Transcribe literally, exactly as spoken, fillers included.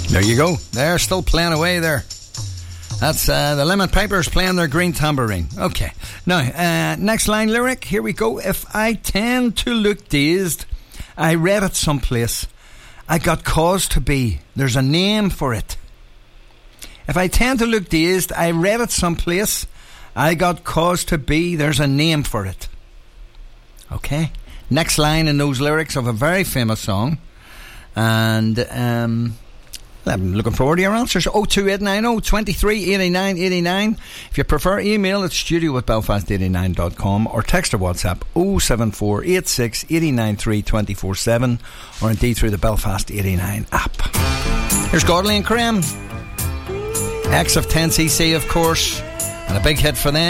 There you go. They're still playing away there. That's uh, the Lemon Pipers playing their green tambourine. Okay. Now, uh, next line lyric. Here we go. If I tend to look dazed, I read it someplace. I got cause to be. There's a name for it. If I tend to look dazed, I read it someplace. I got cause to be. There's a name for it. Okay. Next line in those lyrics of a very famous song. And um, I'm looking forward to your answers. oh two eight nine oh, two three eight nine eight nine. If you prefer email, it's studio at belfast eighty-nine dot com or text or WhatsApp oh seven four eight six eight nine three two four seven or indeed through the Belfast eighty-nine app. Here's Godley and Creme. X of ten C C, of course, and a big hit for them.